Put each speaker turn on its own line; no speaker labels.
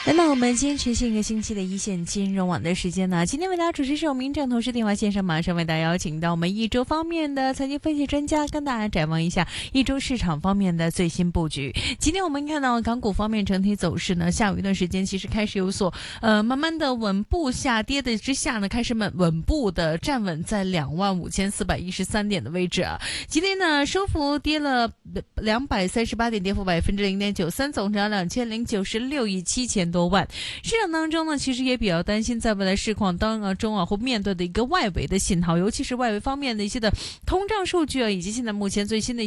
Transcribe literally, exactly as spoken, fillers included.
来到我们坚持性一个星期的一线金融网的时间呢，今天为大家主持是我们民政同事电话线上马上为大家邀请到我们一周方面的财经分析专家，跟大家展望一下一周市场方面的最新布局。今天我们看到港股方面整体走势呢，下午一段时间其实开始有所呃慢慢的稳步下跌的之下呢，开始稳稳步的站稳在两万五千四百一十三点的位置啊。今天呢收幅跌了两百三十八点，跌幅百分之零点九三，总成交两千零九十六亿七千多万。市场当中呢，其实也比较担心在未来市况当中啊，会面对的一个外围的信号，尤其是外围方面的一些的通胀数据啊，以及现在目前最新的